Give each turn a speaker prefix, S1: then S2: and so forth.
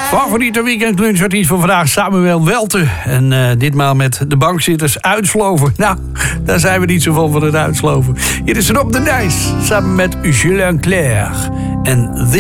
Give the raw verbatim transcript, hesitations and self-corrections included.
S1: Favoriete weekendlunchartiest van vandaag, Samuel Welte. En uh, ditmaal met de bankzitters uitsloven. Nou, daar zijn we niet zo van van het uitsloven. Hier is Rob de Nijs, samen met Julien Clerc. En